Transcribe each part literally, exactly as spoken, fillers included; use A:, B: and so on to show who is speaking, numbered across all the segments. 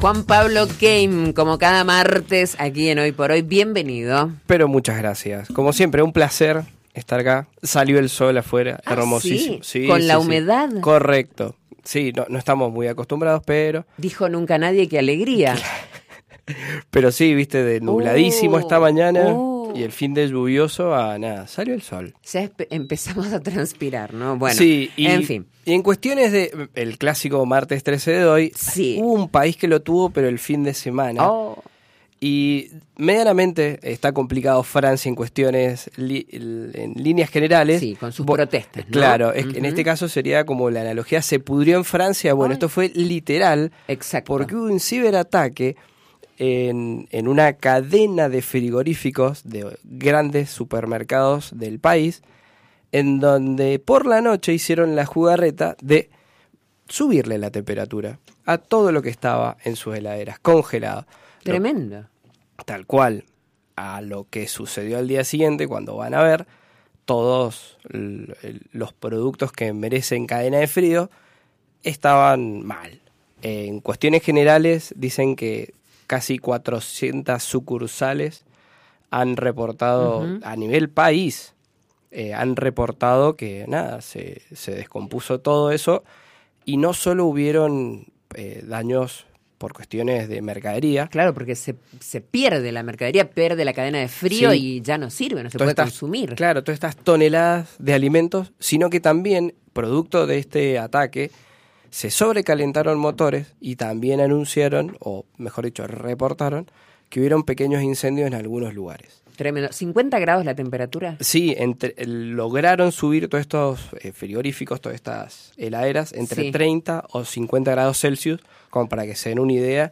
A: Juan Pablo Keim, como cada martes aquí en Hoy por Hoy, bienvenido.
B: Pero muchas gracias. Como siempre, un placer estar acá. Salió el sol afuera,
A: Ah,
B: hermosísimo.
A: ¿sí?
B: Sí,
A: ¿Con
B: sí,
A: la
B: sí.
A: humedad?
B: Correcto. Sí, no, no estamos muy acostumbrados, pero...
A: Dijo nunca nadie que alegría.
B: Pero sí, viste, de nubladísimo
A: Oh,
B: esta mañana
A: oh.
B: y el fin de lluvioso a nada, salió el sol.
A: Ya espe- empezamos a transpirar, ¿no? Bueno,
B: sí, y,
A: en fin.
B: Y en cuestiones de el clásico martes trece de hoy,
A: Sí.
B: hubo un país que lo tuvo, pero el fin de semana.
A: Oh.
B: Y medianamente está complicado Francia en cuestiones, li, en líneas generales.
A: Sí, con sus
B: Bo-
A: protestas, ¿no?
B: Claro, es,
A: Uh-huh.
B: en este caso sería como la analogía, se pudrió en Francia. Bueno,
A: Ay.
B: esto fue literal.
A: Exacto.
B: Porque hubo un ciberataque en, en una cadena de frigoríficos de grandes supermercados del país, en donde por la noche hicieron la jugarreta de subirle la temperatura a todo lo que estaba en sus heladeras, congelado.
A: Tremendo.
B: Lo, tal cual, a lo que sucedió al día siguiente, cuando van a ver todos l- l- los productos que merecen cadena de frío, estaban mal. En cuestiones generales, dicen que casi cuatrocientas sucursales han reportado,
A: Uh-huh.
B: a nivel país, eh, han reportado que nada, se, se descompuso todo eso, y no solo hubieron eh, daños por cuestiones de mercadería.
A: Claro, porque se, se pierde la mercadería, pierde la cadena de frío
B: Sí.
A: y ya no sirve, no se
B: Todas
A: puede
B: estas-
A: consumir.
B: Claro, todas estas toneladas de alimentos, sino que también, producto de este ataque, se sobrecalentaron motores y también anunciaron, o mejor dicho, reportaron, que hubieron pequeños incendios en algunos lugares.
A: Tremendo. ¿cincuenta grados la temperatura?
B: Sí, entre, lograron subir todos estos eh, frigoríficos, todas estas heladeras, entre
A: Sí.
B: treinta o cincuenta grados Celsius, como para que se den una idea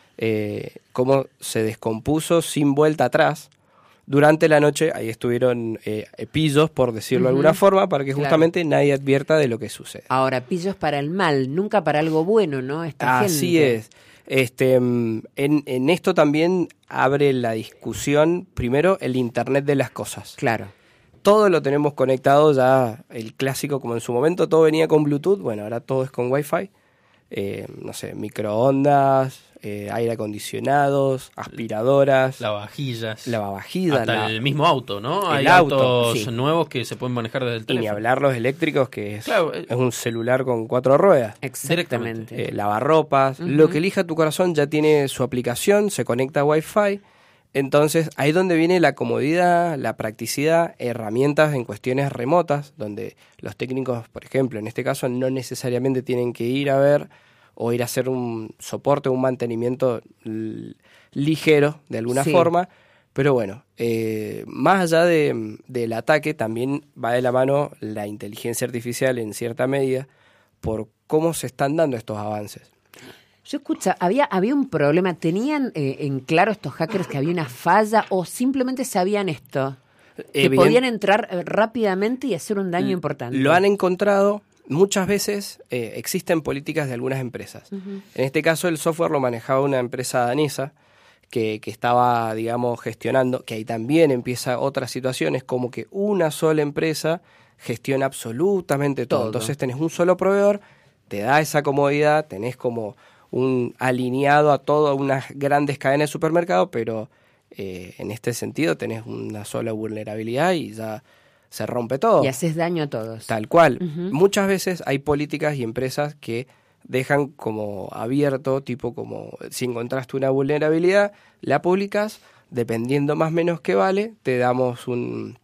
B: eh, cómo se descompuso sin vuelta atrás. Durante la noche ahí estuvieron eh, pillos, por decirlo de
A: Ujú.
B: alguna forma, para que
A: Claro.
B: justamente nadie advierta de lo que sucede.
A: Ahora, pillos para el mal, nunca para algo bueno, ¿no? Esta
B: Así
A: gente.
B: es. Este, mm, en, en esto también abre la discusión, primero, el Internet de las cosas.
A: Claro.
B: Todo lo tenemos conectado ya, el clásico, como en su momento todo venía con Bluetooth, bueno, ahora todo es con Wi-Fi. Eh, no sé, microondas, eh, aire acondicionados, aspiradoras,
C: Lavavajillas.
B: lavavajillas,
C: Hasta
B: la-
C: el mismo auto, ¿no?
B: el
C: Hay
B: auto,
C: autos
A: sí.
C: nuevos que se pueden manejar desde el
B: y ni
C: teléfono.
B: hablar los eléctricos, que es,
C: Claro, eh.
B: es un celular con cuatro ruedas.
A: Exactamente.
B: Eh, lavarropas,
A: Ujú.
B: lo que elija tu corazón ya tiene su aplicación, se conecta a Wi-Fi. Entonces, ahí es donde viene la comodidad, la practicidad, herramientas en cuestiones remotas, donde los técnicos, por ejemplo, en este caso, no necesariamente tienen que ir a ver o ir a hacer un soporte, un mantenimiento l- ligero, de alguna
A: Sí.
B: forma. Pero bueno, eh, más allá de, del ataque, también va de la mano la inteligencia artificial en cierta medida por cómo se están dando estos avances.
A: Yo escucha, había, había un problema, ¿tenían eh, en claro estos hackers que había una falla o simplemente sabían esto? Que
B: Evident-
A: podían entrar eh, rápidamente y hacer un daño importante.
B: Lo han encontrado. Muchas veces eh, existen políticas de algunas empresas.
A: Ujú.
B: En este caso, el software lo manejaba una empresa danesa que, que estaba, digamos, gestionando, que ahí también empieza otras situaciones, como que una sola empresa gestiona absolutamente todo.
A: Todo.
B: Entonces tenés un solo proveedor, te da esa comodidad, tenés como un alineado a todas unas grandes cadenas de supermercados, pero eh, en este sentido tenés una sola vulnerabilidad y ya se rompe todo.
A: Y haces daño a todos.
B: Tal cual.
A: Ujú.
B: Muchas veces hay políticas y empresas que dejan como abierto, tipo como si encontraste una vulnerabilidad, la publicas, dependiendo más o menos qué vale, te damos un,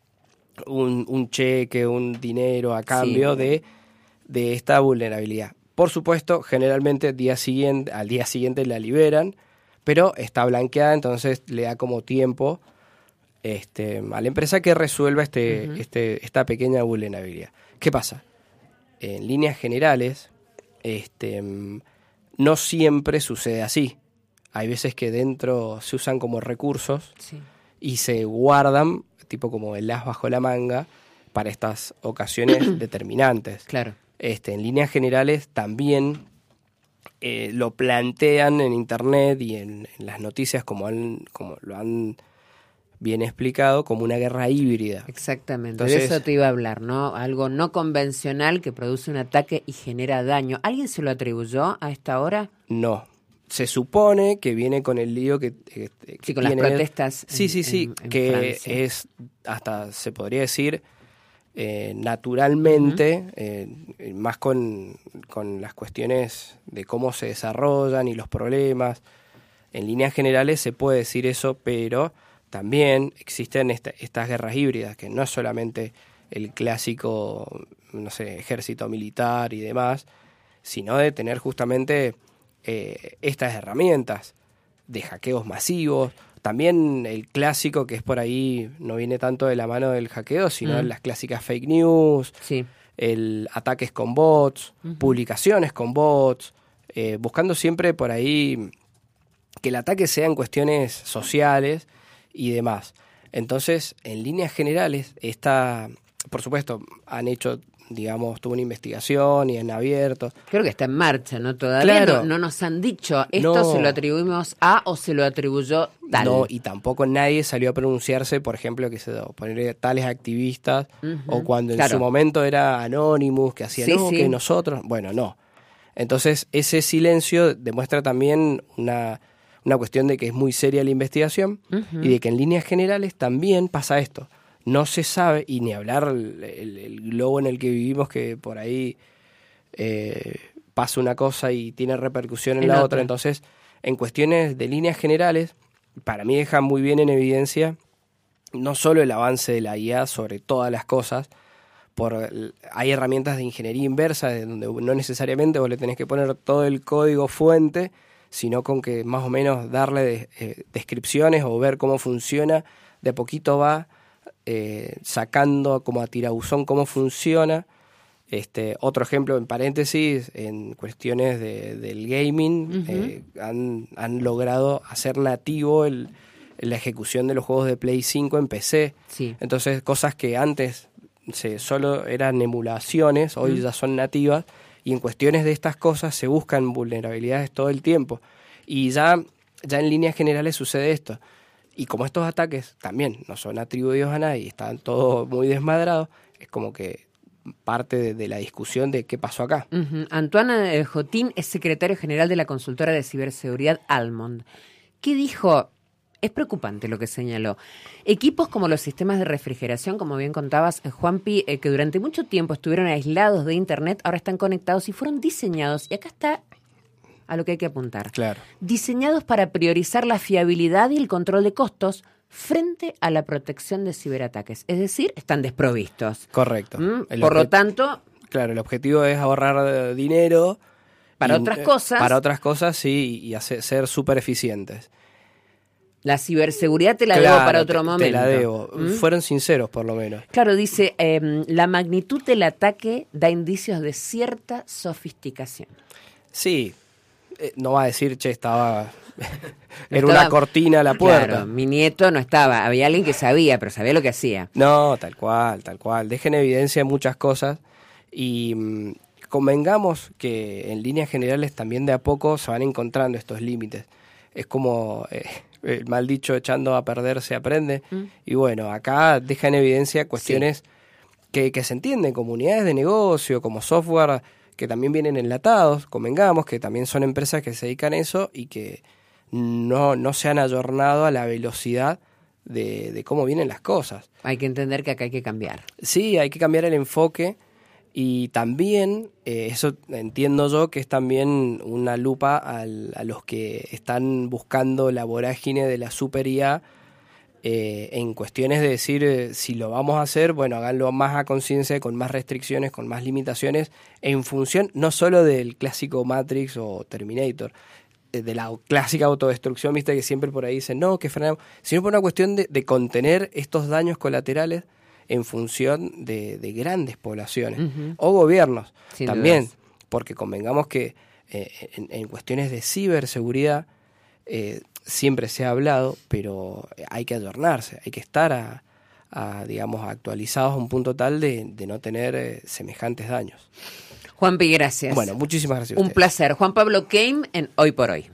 B: un, un cheque, un dinero a cambio
A: Sí.
B: de, de esta vulnerabilidad. Por supuesto, generalmente día siguiente, al día siguiente la liberan, pero está blanqueada, entonces le da como tiempo este, a la empresa que resuelva este,
A: Ujú.
B: este, esta pequeña vulnerabilidad. ¿Qué pasa? En líneas generales, este, mm, no siempre sucede así. Hay veces que dentro se usan como recursos
A: Sí.
B: y se guardan, tipo como el as bajo la manga, para estas ocasiones determinantes.
A: Claro.
B: Este, en líneas generales también eh, lo plantean en internet y en, en las noticias como, han, como lo han bien explicado, como una guerra híbrida.
A: Exactamente,
B: Entonces-
A: de eso te iba a hablar, ¿no? Algo no convencional que produce un ataque y genera daño. ¿Alguien se lo atribuyó a esta hora?
B: No, se supone que viene con el lío que, que, que
A: sí, con las
B: tiene-
A: protestas.
B: Sí,
A: en-
B: sí, sí,
A: en- en
B: que
A: Francia.
B: es, hasta se podría decir, eh, naturalmente, eh, más con, con las cuestiones de cómo se desarrollan y los problemas. En líneas generales se puede decir eso, pero también existen esta- estas guerras híbridas, que no es solamente el clásico, no sé, ejército militar y demás, sino de tener justamente eh, estas herramientas de hackeos masivos. También el clásico, que es por ahí, no viene tanto de la mano del hackeo, sino
A: Mm.
B: las clásicas fake news,
A: Sí.
B: el ataques con bots,
A: Ujú.
B: publicaciones con bots, eh, buscando siempre por ahí que el ataque sea en cuestiones sociales y demás. Entonces, en líneas generales, esta, por supuesto, han hecho, digamos, tuvo una investigación y han abierto.
A: Creo que está en marcha, ¿no? Todavía
B: Claro.
A: no, no nos han dicho esto
B: No.
A: se lo atribuimos a o se lo atribuyó tal.
B: No, y tampoco nadie salió a pronunciarse, por ejemplo, que se poner tales activistas,
A: Ujú,
B: o cuando en
A: claro.
B: su momento era Anonymous, que hacía
A: Sí,
B: no,
A: sí.
B: que nosotros, bueno, no. Entonces, ese silencio demuestra también una, una cuestión de que es muy seria la investigación
A: Ujú.
B: y de que en líneas generales también pasa esto. No se sabe, y ni hablar el, el- el globo en el que vivimos, que por ahí eh, pasa una cosa y tiene repercusión en,
A: En
B: la
A: otra.
B: otra. Entonces, en cuestiones de líneas generales, para mí deja muy bien en evidencia no solo el avance de la I A sobre todas las cosas, por el- hay herramientas de ingeniería inversa de donde no necesariamente vos le tenés que poner todo el código fuente, sino con que más o menos darle de- eh, descripciones o ver cómo funciona, de a poquito va eh, sacando como a tirabuzón cómo funciona. Este, otro ejemplo en paréntesis, en cuestiones de, del gaming,
A: Ujú.
B: eh, han, han logrado hacer nativo el, la ejecución de los juegos de Play cinco en P C.
A: Sí.
B: Entonces, cosas que antes se, solo eran emulaciones, hoy
A: Mm.
B: ya son nativas, y en cuestiones de estas cosas se buscan vulnerabilidades todo el tiempo. Y ya, ya en líneas generales sucede esto. Y como estos ataques también no son atribuidos a nadie, están todos muy desmadrados, es como que parte de, de la discusión de qué pasó acá.
A: Ujú. Antoine eh, Jotín es secretario general de la consultora de ciberseguridad Almond. ¿Qué dijo? Es preocupante lo que señaló. Equipos como los sistemas de refrigeración, como bien contabas, eh, Juanpi, eh, que durante mucho tiempo estuvieron aislados de Internet, ahora están conectados y fueron diseñados, y acá está a lo que hay que apuntar,
B: Claro.
A: diseñados para priorizar la fiabilidad y el control de costos frente a la protección de ciberataques. Es decir, están desprovistos.
B: Correcto.
A: ¿Mm?
B: El
A: Por lo
B: obje-
A: tanto,
B: Claro, el objetivo es ahorrar eh, dinero.
A: Para
B: y,
A: otras
B: eh,
A: cosas.
B: Para otras cosas, sí, y hacer, ser súper eficientes.
A: la ciberseguridad te la
B: Claro,
A: debo para otro
B: te-
A: momento.
B: Te la debo.
A: ¿Mm?
B: Fueron sinceros, por lo menos.
A: Claro, dice, eh, la magnitud del ataque da indicios de cierta sofisticación.
B: Sí, eh, no va a decir, che, estaba... Era
A: Estaba-
B: una cortina a la puerta.
A: Claro, mi nieto no estaba, había alguien que sabía, pero sabía lo que hacía.
B: No, tal cual, tal cual. Deja en evidencia muchas cosas y mm, convengamos que en líneas generales también de a poco se van encontrando estos límites. Es como eh, el mal dicho, echando a perder se aprende.
A: Mm.
B: Y bueno, acá deja en evidencia cuestiones que, que se entienden, comunidades de negocio, como software que también vienen enlatados, convengamos que también son empresas que se dedican a eso y que no, no se han ayornado a la velocidad de, de cómo vienen las cosas.
A: Hay que entender que acá hay que cambiar.
B: Sí, hay que cambiar el enfoque y también, eh, eso entiendo yo que es también una lupa al, a los que están buscando la vorágine de la super I A eh, en cuestiones de decir eh, si lo vamos a hacer, bueno, háganlo más a conciencia, con más restricciones, con más limitaciones, en función no solo del clásico Matrix o Terminator, eh, de la clásica autodestrucción, viste que siempre por ahí dicen, no, que frenamos, sino por una cuestión de, de contener estos daños colaterales en función de, de grandes poblaciones
A: Ujú.
B: o gobiernos
A: Sin
B: también,
A: dudas.
B: porque convengamos que eh, en, en cuestiones de ciberseguridad eh, siempre se ha hablado, pero hay que adornarse, hay que estar a, a, digamos, actualizados a un punto tal de, de no tener eh, semejantes daños.
A: Juanpi, gracias.
B: Bueno, muchísimas gracias a
A: Un
B: ustedes.
A: placer. Juan Pablo Keim en Hoy por Hoy.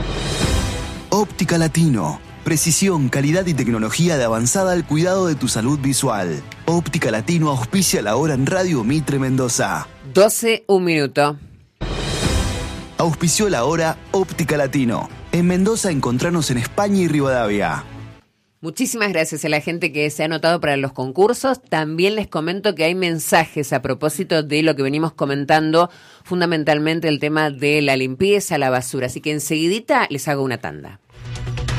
D: Óptica Latino. Precisión, calidad y tecnología de avanzada al cuidado de tu salud visual. Óptica Latino auspicia la hora en Radio Mitre Mendoza.
A: doce, un minuto.
D: Auspició la hora Óptica Latino. En Mendoza encontranos en España y Rivadavia.
A: Muchísimas gracias a la gente que se ha anotado para los concursos. También les comento que hay mensajes a propósito de lo que venimos comentando, fundamentalmente el tema de la limpieza, la basura. Así que enseguidita les hago una tanda.